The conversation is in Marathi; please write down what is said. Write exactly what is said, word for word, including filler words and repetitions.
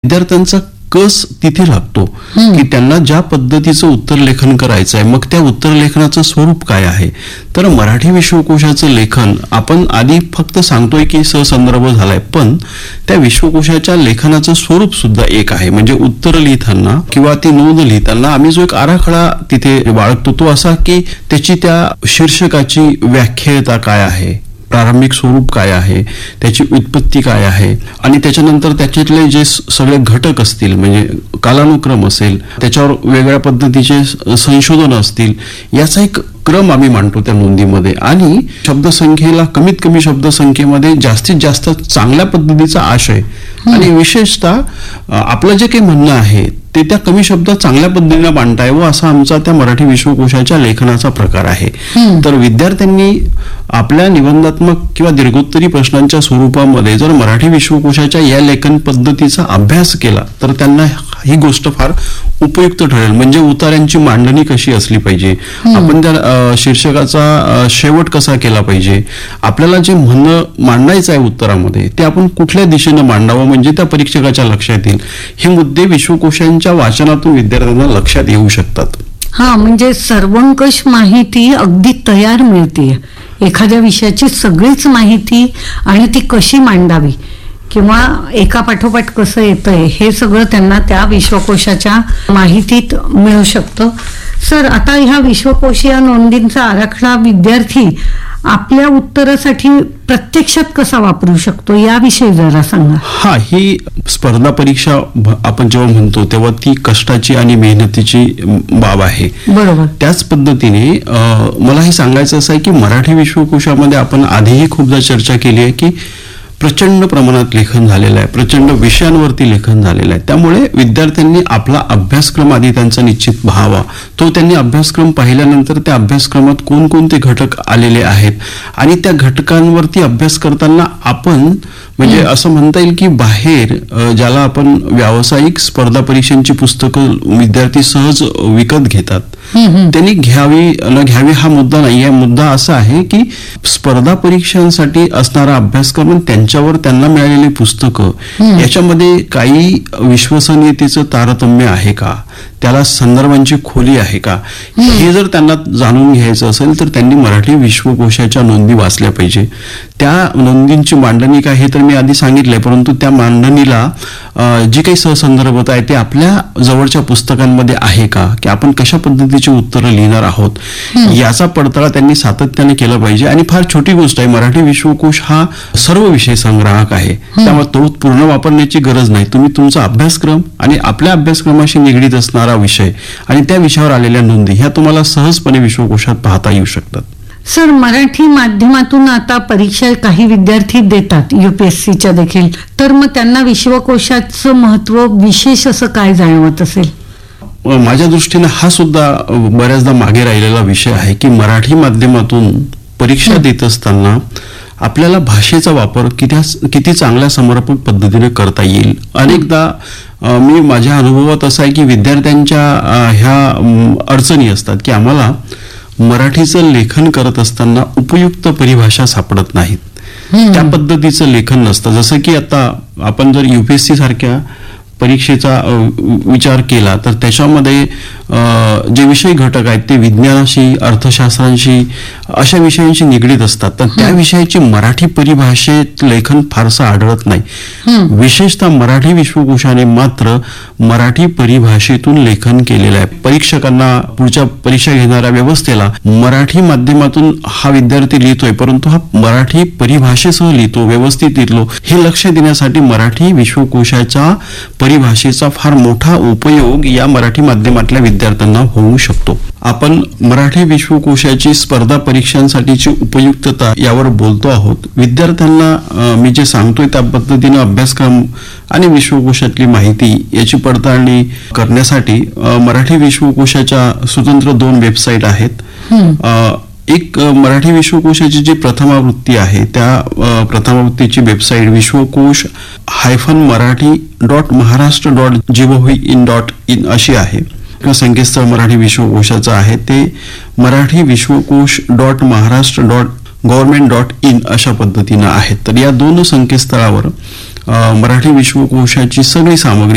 विद्यार्थ्यांचा कस तिथे लागतो की त्यांना ज्या पद्धतीचं उत्तर लेखन करायचं आहे, मग त्या उत्तर लेखनाचं स्वरूप काय आहे. तर मराठी विश्वकोशाचं लेखन आपण आधी फक्त सांगतोय की सहसंदर्भ झालाय, पण त्या विश्वकोशाच्या लेखनाचं स्वरूप सुद्धा एक आहे. म्हणजे उत्तर लिहिताना किंवा ती नोंद लिहिताना आम्ही जो एक आराखडा तिथे बाळगतो तो असा की त्याची त्या शीर्षकाची व्याख्यता काय आहे, प्रारंभिक स्वरूप काय आहे, त्याची उत्पत्ती काय आहे, आणि त्याच्यानंतर त्याच्यातले जे सगळे घटक असतील, म्हणजे कालानुक्रम असेल, त्याच्यावर वेगळ्या पद्धतीचे संशोधन असतील, याचा एक क्रम आम्ही मांडतो त्या नोंदीमध्ये. आणि शब्दसंख्येला कमीत कमी शब्दसंख्येमध्ये जास्तीत जास्त चांगल्या पद्धतीचा आशय आणि विशेषतः आपलं जे काही म्हणणं आहे ते त्या कमी शब्दात चांगल्या पद्धतीने मांडता यावं असा आमचा त्या मराठी विश्वकोशाच्या लेखनाचा प्रकार आहे. तर विद्यार्थ्यांनी आपल्या निबंधात्मक किंवा दीर्घोत्तरी प्रश्नांच्या स्वरूपामध्ये जर मराठी विश्वकोशाच्या या लेखन पद्धतीचा अभ्यास केला तर त्यांना ही गोष्ट फार उपयुक्त ठरेल. म्हणजे उतार्यांची मांडणी कशी असली पाहिजे, आपण त्या शीर्षकाचा शेवट कसा केला पाहिजे, आपल्याला जे म्हणणं मांडायचं आहे उत्तरामध्ये ते आपण कुठल्या दिशेनं मांडावं म्हणजे त्या परीक्षकाच्या लक्षात येईल. हे मुद्दे विश्वकोशांच्या वाचनातून विद्यार्थ्यांना लक्षात येऊ शकतात. हा, म्हणजे सर्वंकष माहिती अगदी तयार मिळते, एखाद्या विषयाची सगळीच माहिती आणि ती कशी मांडावी किंवा एका पाठोपाठ कसं येतंय हे सगळं त्यांना त्या विश्वकोशाच्या माहितीत मिळू शकतं. सर, आता ह्या विश्वकोशीय नोंदींचा आराखडा विद्यार्थी आपल्या उत्तरासाठी प्रत्यक्षात कसा वापरू शकतो याविषयी जरा सांगा. हा, ही स्पर्धा परीक्षा आपण जेव्हा म्हणतो तेव्हा ती कष्टाची आणि मेहनतीची बाब आहे. बरोबर. त्याच पद्धतीने मला हे सांगायचं असं आहे की मराठी विश्वकोशामध्ये आपण आधीही खूपदा चर्चा केली आहे की प्रचंड प्रमाणात लेखन झालेलं आहे, प्रचंड विषयांवरती लेखन झालेलं आहे. त्यामुळे विद्यार्थ्यांनी आपला अभ्यासक्रम आधी त्यांचा निश्चित व्हावा. तो त्यांनी अभ्यासक्रम पाहिल्यानंतर त्या अभ्यासक्रमात कोणकोणते घटक आलेले आहेत आणि त्या घटकांवरती अभ्यास करताना आपण म्हणजे असं म्हणता येईल की बाहेर ज्याला आपण व्यावसायिक स्पर्धा परीक्षांची पुस्तकं विद्यार्थी सहज विकत घेतात, त्यांनी घ्यावी न घ्यावी हा मुद्दा नाही. हा मुद्दा असा आहे की स्पर्धा परीक्षांसाठी असणारा अभ्यासक्रम त्यांच्यावर त्यांना मिळालेली पुस्तकं याच्यामध्ये काही विश्वसनीयतेचं तारतम्य आहे का, त्याला संदर्भांची खोली आहे का, हे जर त्यांना जाणून घ्यायचं असेल तर त्यांनी मराठी विश्वकोशाच्या नोंदी वाचल्या पाहिजे. त्या नोंदींची मांडणी काय हे तर मी आधी सांगितलंय, परंतु त्या मांडणीला जी काही सहसंदर्भता आहे ते आपल्या जवळच्या पुस्तकांमध्ये आहे का, की आपण कशा पद्धतीची उत्तरं लिहिणार आहोत याचा पडताळा त्यांनी सातत्याने केला पाहिजे. आणि फार छोटी गोष्ट आहे, मराठी विश्वकोश हा सर्व विषय संग्राहक आहे, त्यामुळे तो पूर्ण वापरण्याची गरज नाही. तुम्ही तुमचा अभ्यासक्रम आणि आपल्या अभ्यासक्रमाशी निगडीत असणारा विषय आणि त्या विषयावर आलेल्या नोंदी ह्या तुम्हाला सहजपणे विश्वकोशात पाहता येऊ शकतात. सर, मराठी माध्यमातून आता परीक्षा काही विद्यार्थी देतात युपीएससीच्या देखील, तर मग त्यांना विश्वकोशाचं महत्व विशेष असं काय जाणवत असेल? माझ्या दृष्टीने हा सुद्धा बऱ्याचदा मागे राहिलेला विषय आहे की मराठी माध्यमातून परीक्षा देत असताना आपल्याला भाषेचा वापर किती किती चांगल्या समर्पक पद्धतीने करता येईल. अनेकदा मी माझ्या अनुभवात असं आहे की विद्यार्थ्यांच्या ह्या अडचणी असतात की आम्हाला मराठीचं लेखन करत असताना उपयुक्त परिभाषा सापडत नाहीत, त्या पद्धतीचं लेखन नसतं. जसं की आता आपण जर युपीएससी सारख्या परीक्षेचा विचार केला तर त्याच्यामध्ये जे विषय घटक आहेत ते विज्ञानाशी, अर्थशास्त्रांशी अशा विषयांशी निगडीत असतात, तर त्या विषयाची मराठी परिभाषेत लेखन फारसं आढळत नाही. विशेषतः मराठी विश्वकोशाने मात्र मराठी परिभाषेतून लेखन केलेलं आहे. परीक्षकांना, पुढच्या परीक्षा घेणाऱ्या व्यवस्थेला मराठी माध्यमातून हा विद्यार्थी लिहितोय परंतु हा मराठी परिभाषेसह लिहितो, व्यवस्थित लिहितो, हे लक्ष देण्यासाठी मराठी विश्वकोशाच्या परिभाषेचा फार मोठा उपयोग या मराठी माध्यमातल्या विद्यार्थ्यांना होऊ शकतो. आपण मराठी विश्वकोशाची स्पर्धा परीक्षांसाठीची उपयुक्तता यावर बोलतो आहोत. विद्यार्थ्यांना मी जे सांगतोय त्या पद्धतीने अभ्यासक्रम आणि विश्वकोशातली माहिती याची पडताळणी करण्यासाठी मराठी विश्वकोशाच्या स्वतंत्र दोन वेबसाईट आहेत. एक मराठी विश्वकोशाची जी प्रथमावृत्ती आहे त्या प्रथमावृत्तीची वेबसाईट विश्वकोश hyphen Marathi dot Maharashtra dot G O V in dot in अशी आहे. संकेतस्थळ मराठी विश्वकोशाचं आहे ते मराठी विश्वकोश dot Maharashtra dot government dot in अशा पद्धतीनं आहेत. तर या दोन संकेतस्थळावर मराठी विश्वकोशाची सगळी सामग्री